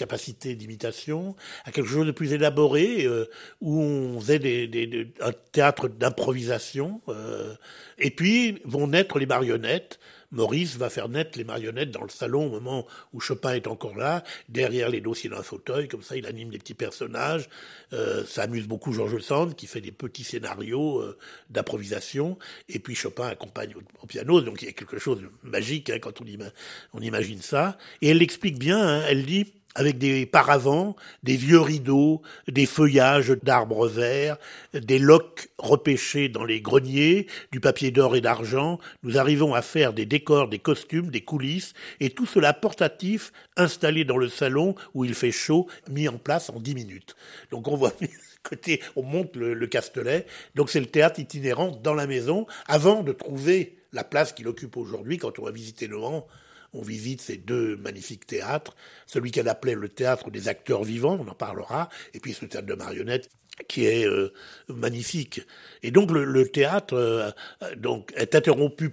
capacité d'imitation, à quelque chose de plus élaboré, où on faisait un théâtre d'improvisation. Et puis vont naître les marionnettes. Maurice va faire naître les marionnettes dans le salon au moment où Chopin est encore là, derrière les dossiers d'un fauteuil, comme ça il anime des petits personnages. Ça amuse beaucoup George Sand qui fait des petits scénarios d'improvisation, et puis Chopin accompagne au piano, donc il y a quelque chose de magique quand on imagine ça. Et elle l'explique bien, elle dit... avec des paravents, des vieux rideaux, des feuillages d'arbres verts, des loques repêchées dans les greniers, du papier d'or et d'argent, nous arrivons à faire des décors, des costumes, des coulisses, et tout cela portatif, installé dans le salon où il fait chaud, mis en place en 10 minutes. Donc on voit... côté, on monte le Castelet, donc c'est le théâtre itinérant dans la maison, avant de trouver la place qu'il occupe aujourd'hui quand on va visiter Nohant. On visite ces deux magnifiques théâtres, celui qu'elle appelait le théâtre des acteurs vivants, on en parlera, et puis ce théâtre de marionnettes qui est magnifique. Et donc le théâtre donc est interrompu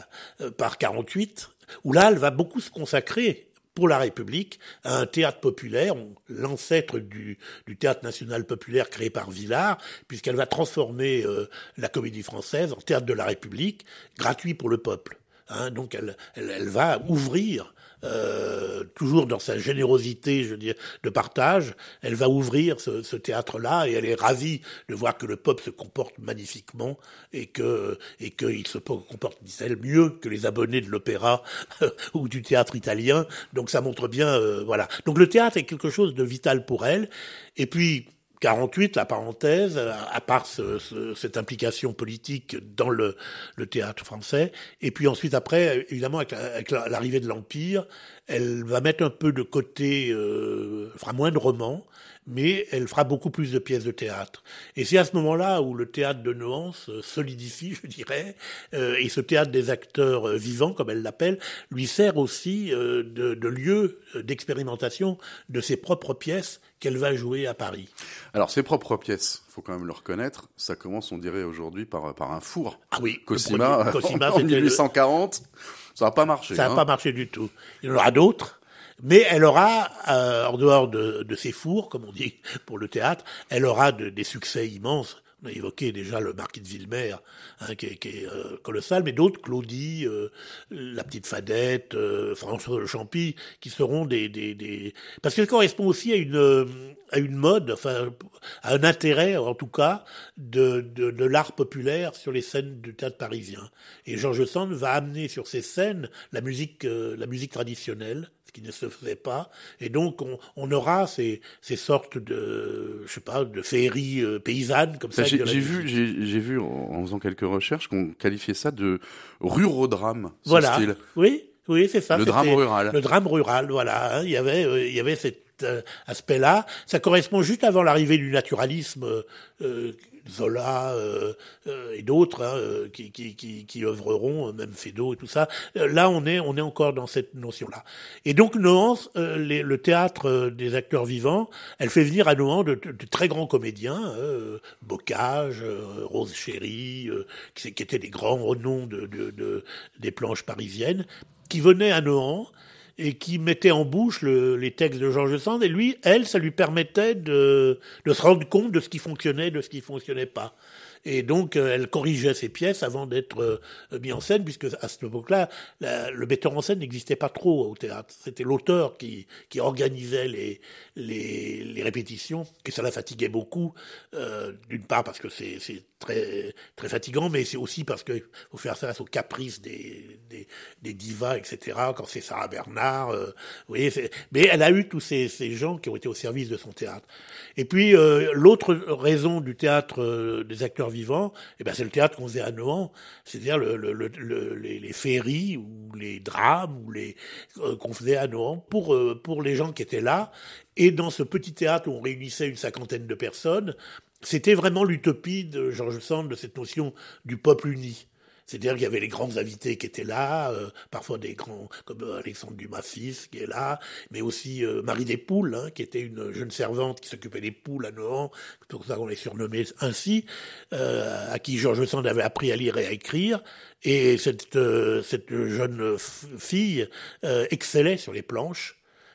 par 48, où là elle va beaucoup se consacrer pour la République à un théâtre populaire, l'ancêtre du théâtre national populaire créé par Villars, puisqu'elle va transformer la Comédie Française en théâtre de la République, gratuit pour le peuple. Donc elle va ouvrir, toujours dans sa générosité, je veux dire, de partage, elle va ouvrir ce théâtre-là, et elle est ravie de voir que le peuple se comporte magnifiquement et qu'il se comporte, dit-elle, mieux que les abonnés de l'opéra ou du théâtre italien. Donc ça montre bien, voilà. Donc le théâtre est quelque chose de vital pour elle. Et puis 48, la parenthèse, à part cette implication politique dans le théâtre français. Et puis ensuite, après, évidemment, avec l'arrivée de l'Empire, elle va mettre un peu de côté, fera moins de romans, mais elle fera beaucoup plus de pièces de théâtre. Et c'est à ce moment-là où le théâtre de Nohant se solidifie, je dirais, et ce théâtre des acteurs vivants, comme elle l'appelle, lui sert aussi de lieu d'expérimentation de ses propres pièces qu'elle va jouer à Paris. Alors, ses propres pièces, faut quand même le reconnaître, ça commence, on dirait aujourd'hui, par un four. Ah oui, Cosima en 1840, ça n'a pas marché. Ça n'a pas marché du tout. Il y en aura d'autres. Mais elle aura, en dehors de ses fours, comme on dit pour le théâtre, elle aura des succès immenses. On a évoqué déjà le Marquis de Villemer, qui est colossal, mais d'autres, Claudie, la petite Fadette, François de Champy, qui seront des... Parce qu'elle correspond aussi à une mode, enfin, à un intérêt, en tout cas, de l'art populaire sur les scènes du théâtre parisien. Et George Sand va amener sur ces scènes la musique traditionnelle, ce qui ne se faisait pas, et donc on aura ces sortes de, je sais pas, de féeries paysannes comme ça. J'ai vu en faisant quelques recherches qu'on qualifiait ça de ruraux-drame. Voilà. Style. Oui, c'est ça. Le drame rural. Le drame rural, voilà. Il y avait cet aspect-là. Ça correspond juste avant l'arrivée du naturalisme. Zola et d'autres qui œuvreront, même Feydeau et tout ça. Là, on est encore dans cette notion-là. Et donc Nohant, le théâtre des acteurs vivants, elle fait venir à Nohant de très grands comédiens, Bocage, Rose Chéry, qui étaient des grands renoms des planches parisiennes, qui venaient à Nohant et qui mettait en bouche les textes de George Sand, et ça lui permettait de se rendre compte de ce qui fonctionnait, de ce qui fonctionnait pas. Et donc, elle corrigeait ses pièces avant d'être mis en scène, puisque à cette époque-là, le metteur en scène n'existait pas trop au théâtre. C'était l'auteur qui organisait les répétitions, et ça la fatiguait beaucoup, d'une part parce que c'est très, très fatigant, mais c'est aussi parce qu'il faut faire face aux caprices des divas, etc., quand c'est Sarah Bernard, vous voyez, mais elle a eu tous ces gens qui ont été au service de son théâtre. Et puis, l'autre raison du théâtre des acteurs vivants, c'est le théâtre qu'on faisait à Nohant, c'est-à-dire les féeries ou les drames ou qu'on faisait à Nohant pour les gens qui étaient là. Et dans ce petit théâtre où on réunissait une 50aine de personnes, c'était vraiment l'utopie de George Sand, de cette notion du peuple uni. C'est-à-dire qu'il y avait les grands invités qui étaient là, parfois des grands, comme Alexandre Dumas-Fils qui est là, mais aussi Marie Despoules, qui était une jeune servante qui s'occupait des poules à Nohant, c'est pour ça qu'on les surnommait ainsi, à qui George Sand avait appris à lire et à écrire. Et cette jeune fille excellait sur les planches.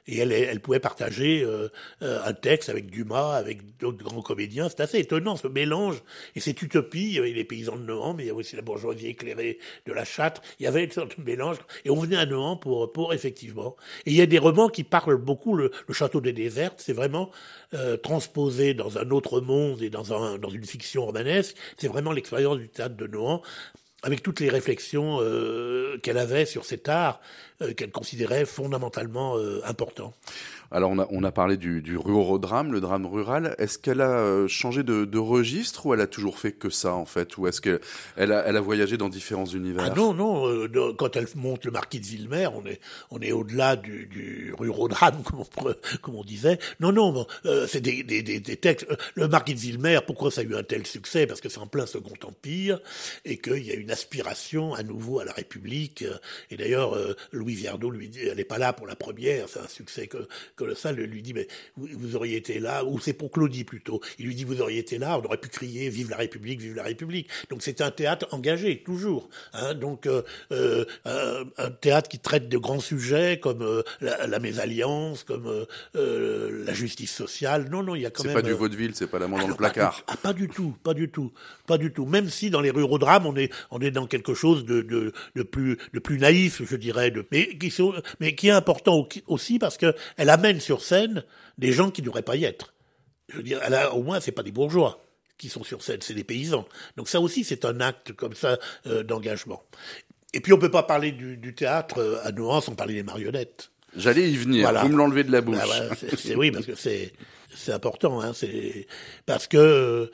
Et elle pouvait partager un texte avec Dumas, avec d'autres grands comédiens. C'est assez étonnant, ce mélange et cette utopie. Il y avait les paysans de Nohant, mais il y avait aussi la bourgeoisie éclairée de la Châtre. Il y avait une sorte de mélange. Et on venait à Nohant pour effectivement. Et il y a des romans qui parlent beaucoup. Le Château des Désertes, c'est vraiment transposé dans un autre monde et dans une fiction romanesque. C'est vraiment l'expérience du théâtre de Nohant, avec toutes les réflexions qu'elle avait sur cet art, qu'elle considérait fondamentalement important. Alors on a parlé du rurodrame, le drame rural. Est-ce qu'elle a changé de registre ou elle a toujours fait que ça en fait? Ou est-ce qu'elle a voyagé dans différents univers? Ah non, quand elle monte le Marquis de Villemer, on est au-delà du rurodrame, comme on disait. Non, c'est des textes. Le Marquis de Villemer, pourquoi ça a eu un tel succès? Parce que c'est en plein Second Empire et qu'il y a une aspiration à nouveau à la République. Et d'ailleurs, Louis Viardot lui dit, elle n'est pas là pour la première, c'est un succès colossal, lui dit, mais vous auriez été là, ou c'est pour Claudie plutôt, il lui dit, vous auriez été là, on aurait pu crier, vive la République, vive la République. Donc c'est un théâtre engagé, toujours. Donc un théâtre qui traite de grands sujets comme la mésalliance, comme la justice sociale. Non, il y a quand même... C'est pas du vaudeville, c'est pas la main dans le placard. Pas du tout. Même si dans les rurodrames, on est dans quelque chose de plus naïf, je dirais, mais qui est important aussi parce que elle amène sur scène des gens qui ne devraient pas y être. Je veux dire, au moins, c'est pas des bourgeois qui sont sur scène, c'est des paysans. Donc ça aussi, c'est un acte comme ça d'engagement. Et puis on peut pas parler du théâtre à Nohant sans parler des marionnettes. J'allais y venir. Voilà. Vous me l'enlevez de la bouche. Oui, parce que c'est important. C'est parce que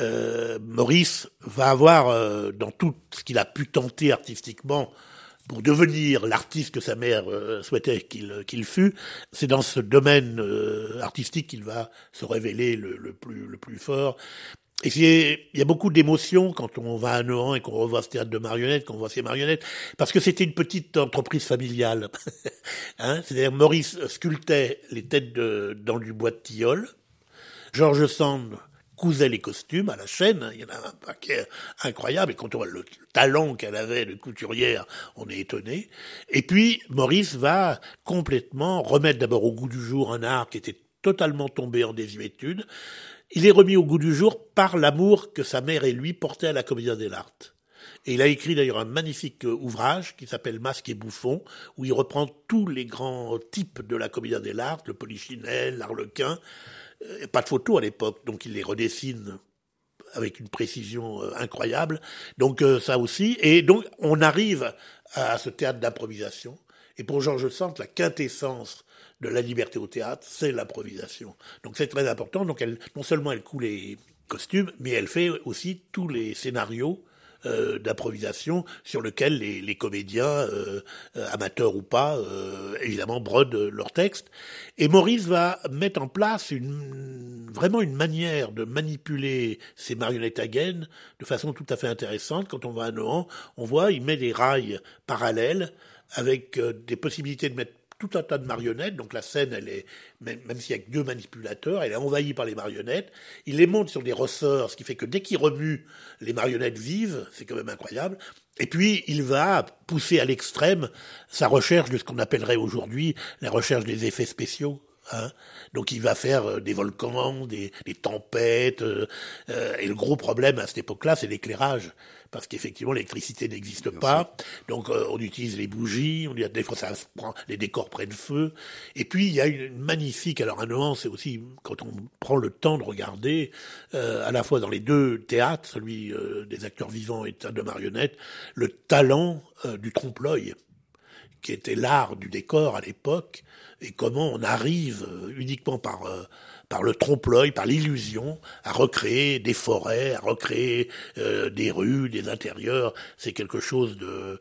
Maurice va avoir dans tout ce qu'il a pu tenter artistiquement pour devenir l'artiste que sa mère souhaitait qu'il fût, c'est dans ce domaine artistique qu'il va se révéler le plus fort. Et il y a beaucoup d'émotions quand on va à Nohant et qu'on revoit ce théâtre de marionnettes, qu'on voit ces marionnettes, parce que c'était une petite entreprise familiale. C'est-à-dire Maurice sculptait les têtes dans du bois de tilleul, George Sand cousait les costumes à la chaîne, il y en a un paquet incroyable, et quand on voit le talent qu'elle avait de couturière, on est étonné. Et puis, Maurice va complètement remettre d'abord au goût du jour un art qui était totalement tombé en désuétude. Il est remis au goût du jour par l'amour que sa mère et lui portaient à la Commedia dell'arte. Et il a écrit d'ailleurs un magnifique ouvrage qui s'appelle Masque et Bouffon, où il reprend tous les grands types de la Commedia dell'arte, le Polichinelle, l'Arlequin. Pas de photos à l'époque, donc il les redessine avec une précision incroyable. Donc ça aussi. Et donc on arrive à ce théâtre d'improvisation. Et pour Georges Sand, la quintessence de la liberté au théâtre, c'est l'improvisation. Donc c'est très important. Donc non seulement elle coud les costumes, mais elle fait aussi tous les scénarios d'improvisation sur lequel les comédiens, amateurs ou pas, évidemment brodent leurs textes. Et Maurice va mettre en place vraiment une manière de manipuler ces marionnettes à gaines de façon tout à fait intéressante. Quand on va à Nohant, on voit, il met des rails parallèles avec des possibilités de mettre tout un tas de marionnettes, donc la scène, elle est, même s'il y a que 2 manipulateurs, elle est envahie par les marionnettes. Il les monte sur des ressorts, ce qui fait que dès qu'il remue, les marionnettes vivent, c'est quand même incroyable. Et puis, il va pousser à l'extrême sa recherche de ce qu'on appellerait aujourd'hui la recherche des effets spéciaux. Donc il va faire des volcans, des tempêtes, et le gros problème à cette époque-là, c'est l'éclairage, parce qu'effectivement l'électricité n'existe pas, donc on utilise les bougies, des fois les décors prennent feu, et puis il y a une magnifique, alors à Nohant, c'est aussi quand on prend le temps de regarder, à la fois dans les 2 théâtres, celui des acteurs vivants et de marionnettes, le talent du trompe-l'œil, qui était l'art du décor à l'époque, et comment on arrive uniquement par le trompe-l'œil, par l'illusion, à recréer des forêts, à recréer des rues, des intérieurs. C'est quelque chose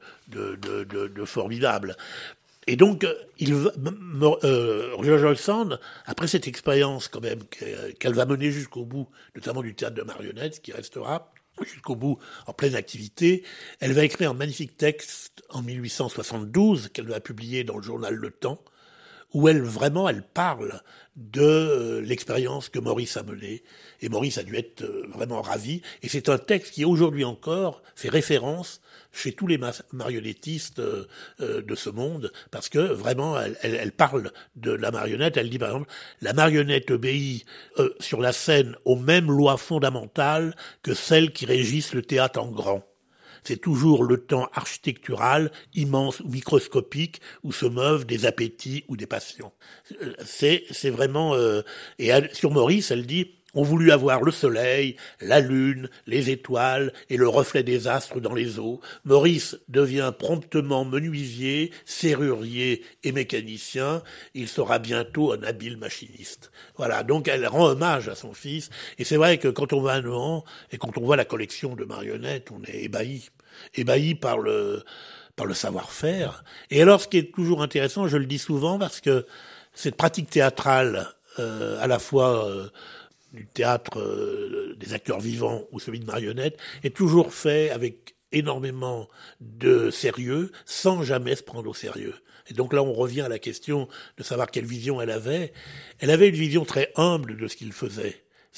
de formidable. Et donc, George Sand, après cette expérience quand même qu'elle va mener jusqu'au bout, notamment du théâtre de marionnettes, qui restera jusqu'au bout en pleine activité, elle va écrire un magnifique texte en 1872 qu'elle va publier dans le journal Le Temps, où elle parle de l'expérience que Maurice a menée. Et Maurice a dû être vraiment ravi. Et c'est un texte qui, aujourd'hui encore, fait référence chez tous les marionnettistes de ce monde, parce que vraiment, elle parle de la marionnette. Elle dit, par exemple, la marionnette obéit sur la scène aux mêmes lois fondamentales que celles qui régissent le théâtre en grand. C'est toujours le temps architectural, immense ou microscopique, où se meuvent des appétits ou des passions. C'est vraiment... Et sur Maurice, elle dit... On voulut avoir le soleil, la lune, les étoiles et le reflet des astres dans les eaux. Maurice devient promptement menuisier, serrurier et mécanicien. Il sera bientôt un habile machiniste. Voilà, donc elle rend hommage à son fils. Et c'est vrai que quand on va à Nohant et quand on voit la collection de marionnettes, on est ébahi par le savoir-faire. Et alors, ce qui est toujours intéressant, je le dis souvent, parce que cette pratique théâtrale, à la fois du théâtre des acteurs vivants ou celui de marionnettes, est toujours fait avec énormément de sérieux, sans jamais se prendre au sérieux. Et donc là, on revient à la question de savoir quelle vision elle avait. Elle avait une vision très humble de ce qu'il faisait.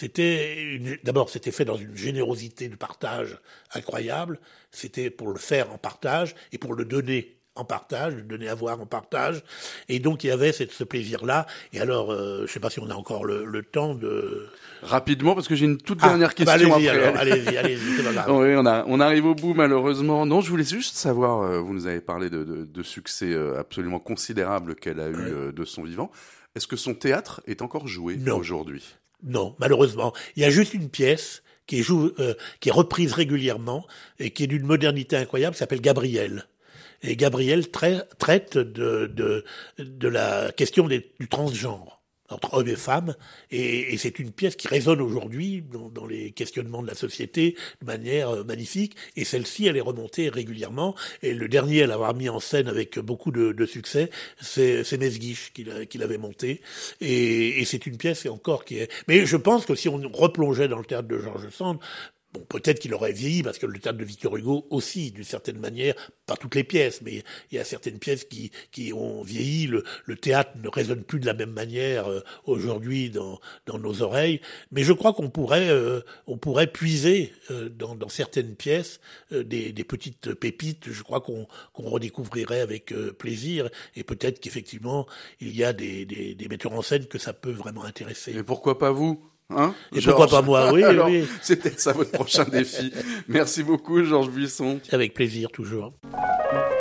D'abord, c'était fait dans une générosité de partage incroyable. C'était pour le faire en partage et pour le donner en partage, le donner à voir en partage. Et donc, il y avait ce plaisir-là. Et alors, je ne sais pas si on a encore le temps de... Rapidement, parce que j'ai une toute dernière question allez-y, après. Alors, allez-y, c'est pas grave. Oui, on arrive au bout, malheureusement. Non, je voulais juste savoir, vous nous avez parlé de succès absolument considérable qu'elle a eu de son vivant. Est-ce que son théâtre est encore joué aujourd'hui ? Non, malheureusement. Il y a juste une pièce qui est reprise régulièrement et qui est d'une modernité incroyable, qui s'appelle Gabriel. Et Gabriel traite de la question du transgenre entre hommes et femmes, et c'est une pièce qui résonne aujourd'hui dans les questionnements de la société de manière magnifique, et celle-ci, elle est remontée régulièrement, et le dernier à l'avoir mis en scène avec beaucoup de succès, c'est Mesguich qui l'avait monté, et c'est une pièce encore qui est... Mais je pense que si on replongeait dans le théâtre de George Sand, bon, peut-être qu'il aurait vieilli, parce que le théâtre de Victor Hugo aussi, d'une certaine manière, pas toutes les pièces, mais il y a certaines pièces qui ont vieilli. Le théâtre ne résonne plus de la même manière aujourd'hui dans nos oreilles. Mais je crois qu'on pourrait puiser dans certaines pièces des petites pépites. Je crois qu'on redécouvrirait avec plaisir. Et peut-être qu'effectivement, il y a des metteurs en scène que ça peut vraiment intéresser. Et pourquoi pas vous ? Hein, et Georges. Pourquoi pas moi, oui. Alors, oui. C'est peut-être ça votre prochain défi. Merci beaucoup, Georges Buisson. Avec plaisir, toujours.